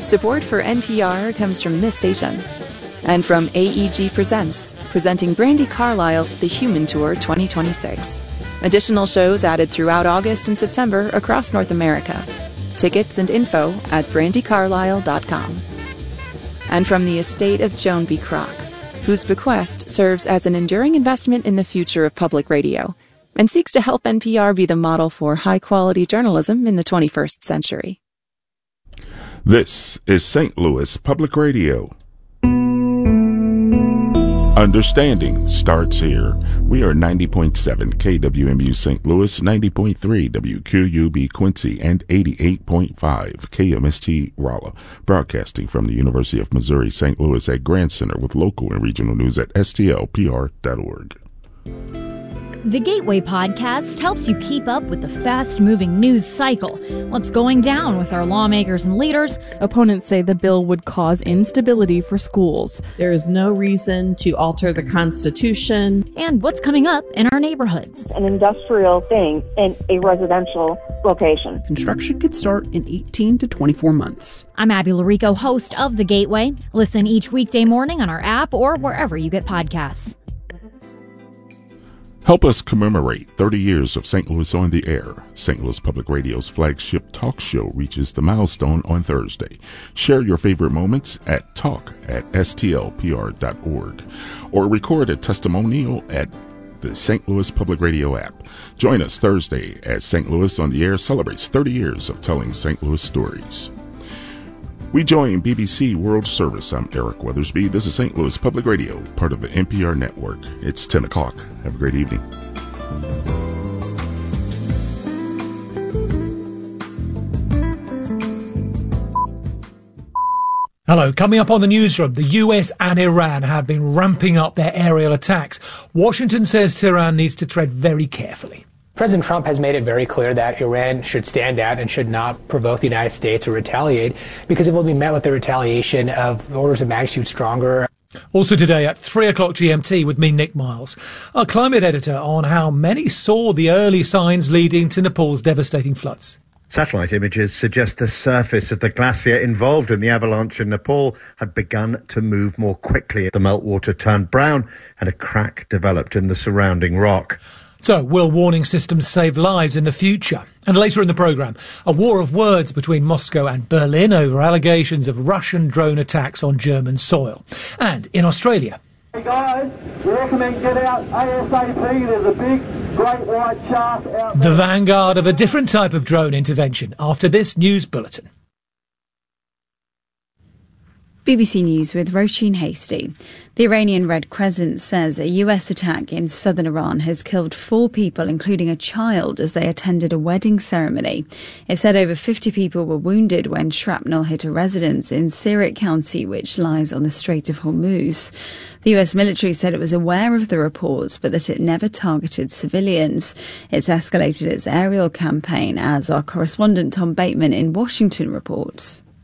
Support for NPR comes from this station. And from AEG Presents, presenting Brandi Carlile's The Human Tour 2026. Additional shows added throughout August and September across North America. Tickets and info at brandicarlile.com. And from the estate of Joan B. Kroc, whose bequest serves as an enduring investment in the future of public radio and seeks to help NPR be the model for high-quality journalism in the 21st century. This is St. Louis Public Radio. Understanding starts here. We are 90.7 KWMU St. Louis, 90.3 WQUB Quincy, and 88.5 KMST Rolla, broadcasting from the University of Missouri St. Louis at Grand Center with local and regional news at stlpr.org. The Gateway Podcast helps you keep up with the fast-moving news cycle. What's going down with our lawmakers and leaders? Opponents say the bill would cause instability for schools. There is no reason to alter the Constitution. And what's coming up in our neighborhoods. An industrial thing in a residential location. Construction could start in 18 to 24 months. I'm Abby Larico, host of The Gateway. Listen each weekday morning on our app or wherever you get podcasts. Help us commemorate 30 years of St. Louis on the Air. St. Louis Public Radio's flagship talk show reaches the milestone on Thursday. Share your favorite moments at talk@stlpr.org or record a testimonial at the St. Louis Public Radio app. Join us Thursday as St. Louis on the Air celebrates 30 years of telling St. Louis stories. We join BBC World Service. I'm Eric Weathersby. This is St. Louis Public Radio, part of the NPR network. It's 10 o'clock. Have a great evening. Hello. Coming up on the newsroom, the US and Iran have been ramping up their aerial attacks. Washington says Tehran needs to tread very carefully. President Trump has made it very clear that Iran should stand out and should not provoke the United States or retaliate, because it will be met with the retaliation of orders of magnitude stronger. Also today at 3 o'clock GMT with me, Nick Miles, our climate editor, on how many saw the early signs leading to Nepal's devastating floods. Satellite images suggest the surface of the glacier involved in the avalanche in Nepal had begun to move more quickly. The meltwater turned brown and a crack developed in the surrounding rock. So, will warning systems save lives in the future? And later in the programme, a war of words between Moscow and Berlin over allegations of Russian drone attacks on German soil. And in Australia. Hey guys, we recommend get out ASAP. There's a big, great white shark out there. The vanguard of a different type of drone intervention after this news bulletin. BBC News with Roisin Hasty. The Iranian Red Crescent says a US attack in southern Iran has killed 4 people, including a child, as they attended a wedding ceremony. It said over 50 people were wounded when shrapnel hit a residence in Sirik County, which lies on the Strait of Hormuz. The US military said it was aware of the reports, but that it never targeted civilians. It's escalated its aerial campaign, as our correspondent Tom Bateman in Washington reports.